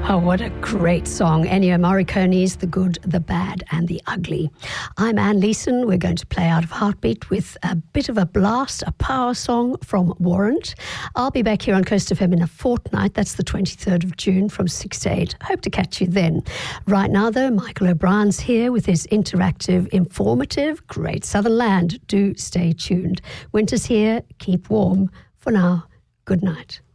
Oh, what a great song. Ennio Morricone's The Good, the Bad and the Ugly. I'm Anne Leeson. We're going to play out of Heartbeat with a bit of a blast, a power song from Warrant. I'll be back here on Coast FM in a fortnight. That's the 23rd of June from 6 to 8. Hope to catch you then. Right now, though, Michael O'Brien's here with his interactive, informative, Great Southern Land. Do stay tuned. Winter's here. Keep warm. For now, good night.